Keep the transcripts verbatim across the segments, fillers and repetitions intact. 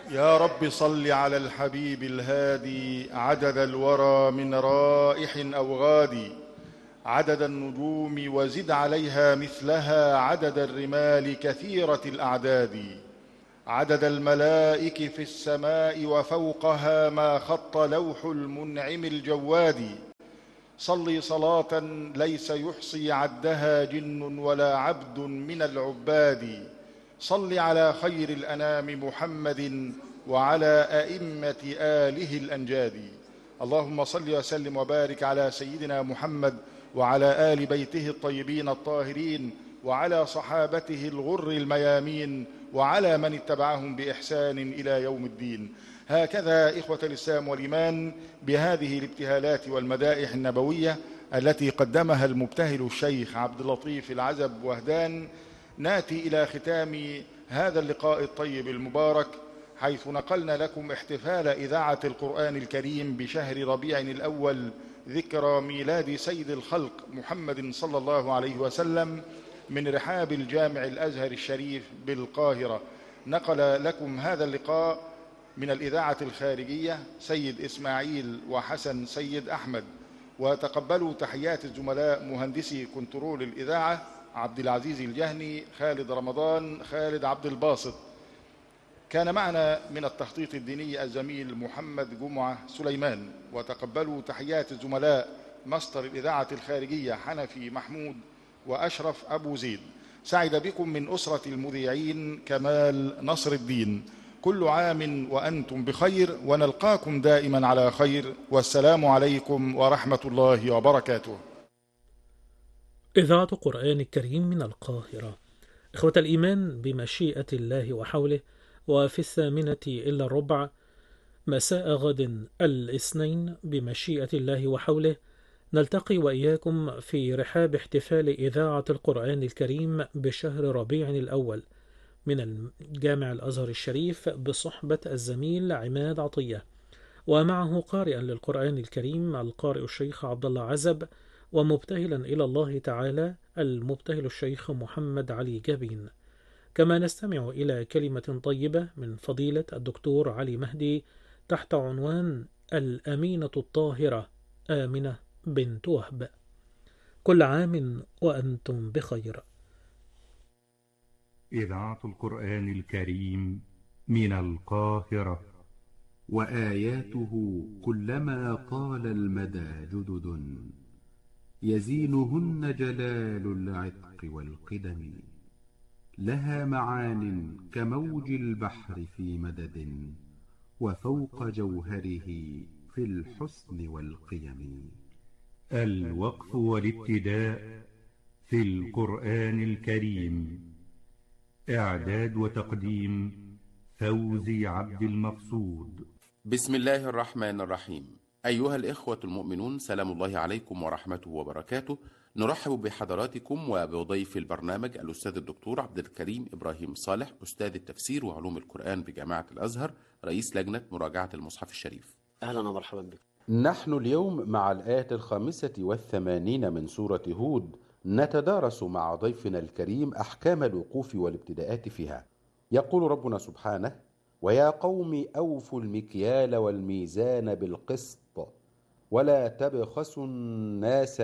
يا رب صل على الحبيب الهادي عدد الورى من رائح أو غادي، عدد النجوم وزد عليها مثلها، عدد الرمال كثيرة الأعداد، عدد الملائك في السماء وفوقها ما خط لوح المنعم الجواد. صلي صلاة ليس يحصي عدها جن ولا عبد من العباد. صل على خير الأنام محمد وعلى أئمة آله الأنجاد. اللهم صل وسلم وبارك على سيدنا محمد وعلى آل بيته الطيبين الطاهرين وعلى صحابته الغر الميامين وعلى من اتبعهم بإحسان إلى يوم الدين. هكذا إخوة الإسلام والإيمان، بهذه الابتهالات والمدائح النبوية التي قدمها المبتهل الشيخ عبد اللطيف العزب وهدان، ناتي إلى ختام هذا اللقاء الطيب المبارك، حيث نقلنا لكم احتفال إذاعة القرآن الكريم بشهر ربيع الأول، ذكرى ميلاد سيد الخلق محمد صلى الله عليه وسلم، من رحاب الجامع الأزهر الشريف بالقاهرة. نقل لكم هذا اللقاء من الإذاعة الخارجية سيد إسماعيل وحسن سيد أحمد، وتقبلوا تحيات الزملاء مهندسي كنترول الإذاعة عبد العزيز الجهني، خالد رمضان، خالد عبد الباسط. كان معنا من التخطيط الديني الزميل محمد جمعة سليمان، وتقبلوا تحيات الزملاء مصدر الإذاعة الخارجية حنفي محمود وأشرف أبو زيد. سعد بكم من أسرة المذيعين كمال نصر الدين. كل عام وأنتم بخير، ونلقاكم دائما على خير، والسلام عليكم ورحمة الله وبركاته. إذاعة قرآن الكريم من القاهرة. إخوة الإيمان، بمشيئة الله وحوله، وفي الثامنة إلا الربع مساء غد الاثنين بمشيئة الله وحوله نلتقي وإياكم في رحاب احتفال إذاعة القرآن الكريم بشهر ربيع الأول من الجامع الأزهر الشريف، بصحبة الزميل عماد عطية، ومعه قارئا للقرآن الكريم القارئ الشيخ عبد الله عزب، ومبتهلا إلى الله تعالى المبتهل الشيخ محمد علي جابين. كما نستمع إلى كلمة طيبة من فضيلة الدكتور علي مهدي تحت عنوان الأمينة الطاهرة آمنة بنت وهب. كل عام وأنتم بخير. إذاعة القرآن الكريم من القاهرة. وآياته كلما طال المدى جدد، يزينهن جلال العتق والقدم، لها معان كموج البحر في مدد، وفوق جوهره في الحسن والقيم. الوقف والابتداء في القرآن الكريم. إعداد وتقديم فوزي عبد المقصود. بسم الله الرحمن الرحيم. أيها الإخوة المؤمنون، سلام الله عليكم ورحمته وبركاته. نرحب بحضراتكم وبضيف البرنامج الأستاذ الدكتور عبد الكريم إبراهيم صالح، أستاذ التفسير وعلوم القرآن بجامعة الأزهر، رئيس لجنة مراجعة المصحف الشريف. أهلا ومرحبا بك. نحن اليوم مع الآية الخامسة والثمانين من سورة هود، نتدارس مع ضيفنا الكريم أحكام الوقوف والابتداءات فيها. يقول ربنا سبحانه: ويا قوم أوفوا المكيال والميزان بالقسط ولا تبخسوا الناس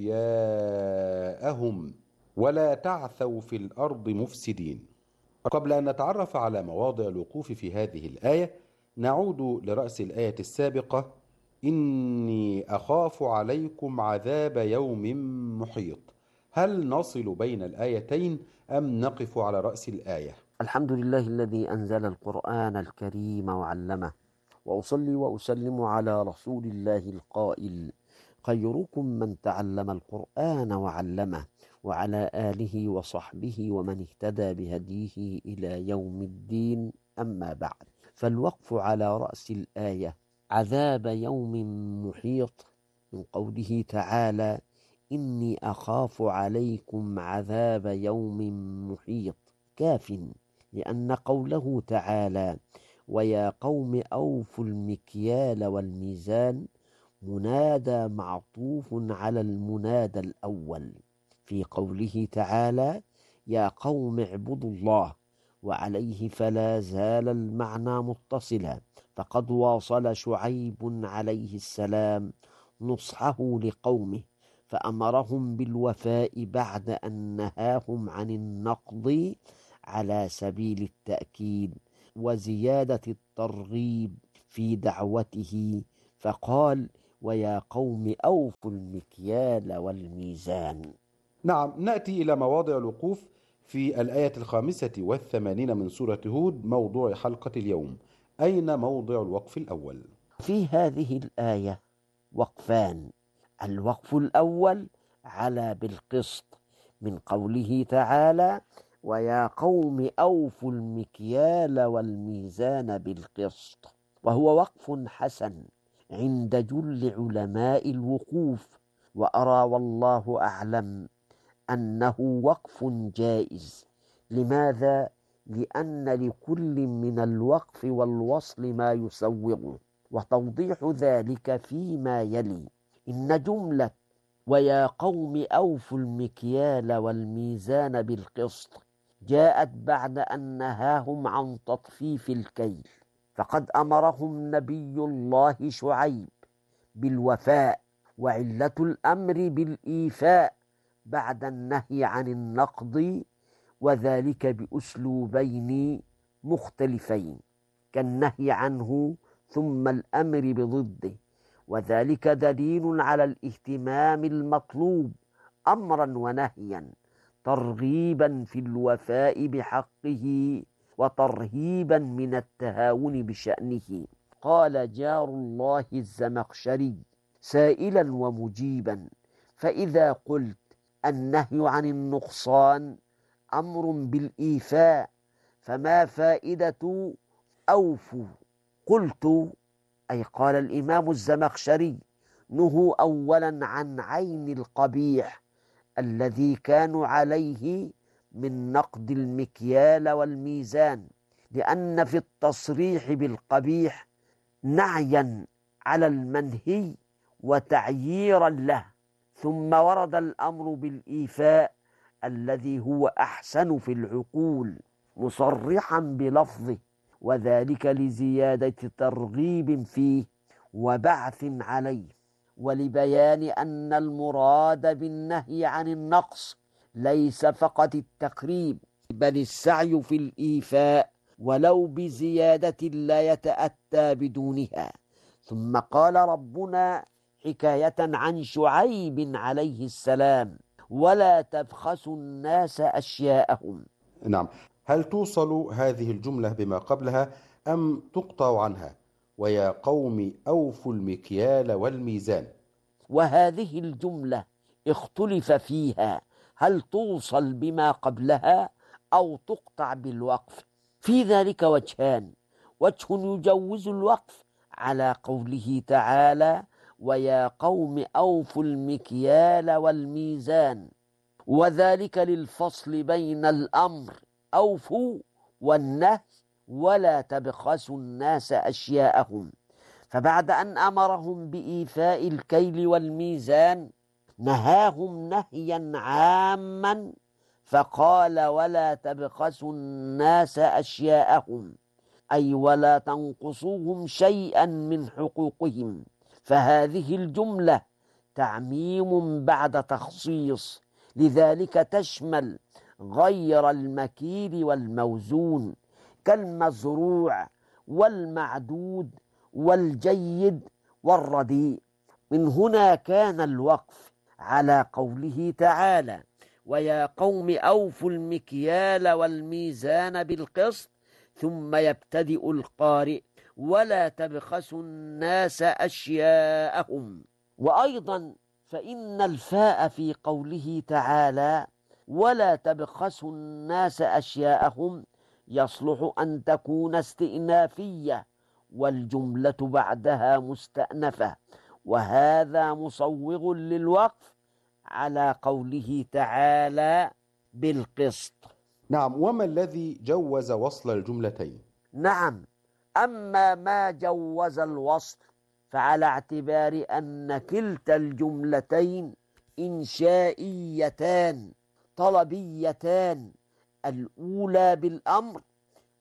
أشياءهم ولا تعثوا في الأرض مفسدين. قبل أن نتعرف على مواضع الوقوف في هذه الآية، نعود لرأس الآية السابقة: إني أخاف عليكم عذاب يوم محيط. هل نصل بين الآيتين أم نقف على رأس الآية؟ الحمد لله الذي أنزل القرآن الكريم وعلمه، وأصلي وأسلم على رسول الله القائل: خيركم من تعلم القرآن وعلمه، وعلى آله وصحبه ومن اهتدى بهديه إلى يوم الدين. أما بعد، فالوقف على رأس الآية: عذاب يوم محيط، من قوله تعالى: إني أخاف عليكم عذاب يوم محيط، كاف، لأن قوله تعالى: ويا قوم أوفوا المكيال والميزان، منادى معطوف على المنادى الأول في قوله تعالى: يا قوم اعبدوا الله، وعليه فلا زال المعنى متصلا، فقد واصل شعيب عليه السلام نصحه لقومه فأمرهم بالوفاء بعد أن نهاهم عن النقض على سبيل التأكيد وزيادة الترغيب في دعوته، فقال: ويا قوم أوفوا المكيال والميزان. نعم، نأتي إلى مواضع الوقوف في الآية الخامسة والثمانين من سورة هود، موضوع حلقة اليوم. أين موضع الوقف الأول؟ في هذه الآية وقفان. الوقف الأول على بالقسط من قوله تعالى: ويا قوم أوفوا المكيال والميزان بالقسط، وهو وقف حسن عند جل علماء الوقوف، وأرى والله أعلم أنه وقف جائز. لماذا؟ لأن لكل من الوقف والوصل ما يسوغه، وتوضيح ذلك فيما يلي. إن جملة ويا قوم أوفوا المكيال والميزان بالقسط جاءت بعد أن نهاهم عن تطفيف الكيل، فقد أمرهم نبي الله شعيب بالوفاء، وعلة الأمر بالإيفاء بعد النهي عن النقض، وذلك بأسلوبين مختلفين، كالنهي عنه ثم الأمر بضده، وذلك دليل على الاهتمام المطلوب أمرا ونهيا، ترغيبا في الوفاء بحقه وترهيبا من التهاون بشأنه. قال جار الله الزمخشري سائلا ومجيبا: فإذا قلت النهي عن النقصان أمر بالإيفاء فما فائدة أوفوا؟ قلت، أي قال الإمام الزمخشري: نهوا أولا عن عين القبيح الذي كانوا عليه من نقد المكيال والميزان، لأن في التصريح بالقبيح نعيا على المنهي وتعييرا له، ثم ورد الأمر بالإيفاء الذي هو أحسن في العقول مصرحا بلفظه، وذلك لزيادة ترغيب فيه وبعث عليه، ولبيان أن المراد بالنهي عن النقص ليس فقط التقريب بل السعي في الإيفاء ولو بزيادة لا يتأتى بدونها. ثم قال ربنا حكاية عن شعيب عليه السلام: ولا تبخسوا الناس أشياءهم. نعم، هل توصل هذه الجملة بما قبلها أم تقطع عنها؟ ويا قوم أوفوا المكيال والميزان. وهذه الجملة اختلف فيها، هل توصل بما قبلها أو تقطع بالوقف؟ في ذلك وجهان: وجه يجوز الوقف على قوله تعالى: ويا قوم أوفوا المكيال والميزان، وذلك للفصل بين الأمر أوفوا والنهي ولا تبخسوا الناس أشياءهم. فبعد أن أمرهم بإيفاء الكيل والميزان نهاهم نهيا عاما فقال: ولا تبخسوا الناس أشياءهم، أي ولا تنقصوهم شيئا من حقوقهم. فهذه الجملة تعميم بعد تخصيص، لذلك تشمل غير المكيل والموزون كالمزروع والمعدود والجيد والرديء. من هنا كان الوقف على قوله تعالى: ويا قوم أوفوا المكيال والميزان بالقسط، ثم يبتدئ القارئ: ولا تبخسوا الناس أشياءهم. وأيضا فإن الفاء في قوله تعالى ولا تبخسوا الناس أشياءهم يصلح أن تكون استئنافية والجملة بعدها مستأنفة، وهذا مصوغ للوقف على قوله تعالى بالقسط. نعم، وما الذي جوز وصل الجملتين؟ نعم، أما ما جوز الوصل فعلى اعتبار أن كلتا الجملتين إنشائيتان طلبيتان، الأولى بالأمر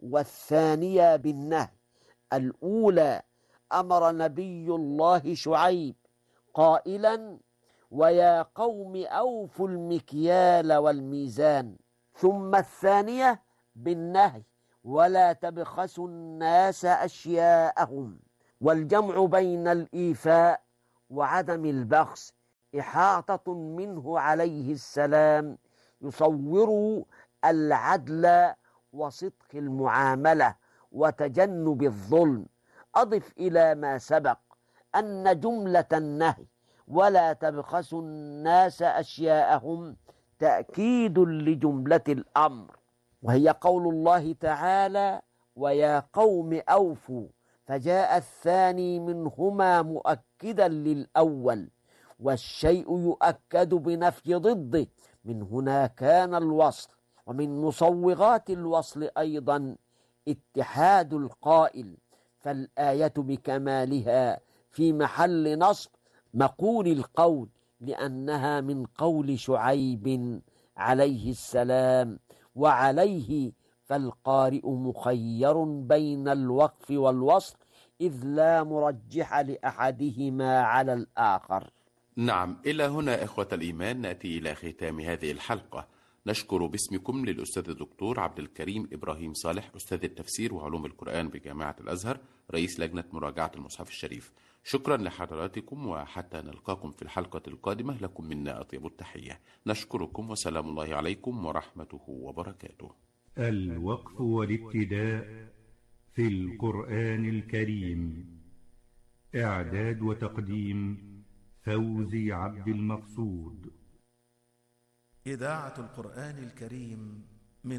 والثانية بالنهي. الأولى أمر نبي الله شعيب قائلا: ويا قوم أوفوا المكيال والميزان. ثم الثانية بالنهي: ولا تبخسوا الناس أشياءهم. والجمع بين الإيفاء وعدم البخس إحاطة منه عليه السلام يصور العدل وصدق المعاملة وتجنب الظلم. أضف إلى ما سبق أن جملة النهي ولا تبخسوا الناس أشياءهم تأكيد لجملة الأمر، وهي قول الله تعالى: ويا قوم أوفوا، فجاء الثاني منهما مؤكدا للأول، والشيء يؤكد بنفي ضده. من هنا كان الوصل. ومن مصوغات الوصل أيضا اتحاد القائل، فالآية بكمالها في محل نصب مقول القول، لأنها من قول شعيب عليه السلام، وعليه فالقارئ مخير بين الوقف والوصل، إذ لا مرجح لأحدهما على الآخر. نعم، إلى هنا إخوة الإيمان نأتي إلى ختام هذه الحلقة. نشكر باسمكم للأستاذ الدكتور عبد الكريم إبراهيم صالح، أستاذ التفسير وعلوم القرآن بجامعة الأزهر، رئيس لجنة مراجعة المصحف الشريف. شكرا لحضراتكم، وحتى نلقاكم في الحلقة القادمة لكم منا أطيب التحية. نشكركم، وسلام الله عليكم ورحمته وبركاته. الوقف والابتداء في القرآن الكريم. إعداد وتقديم فوزي عبد المقصود. إذاعة القرآن الكريم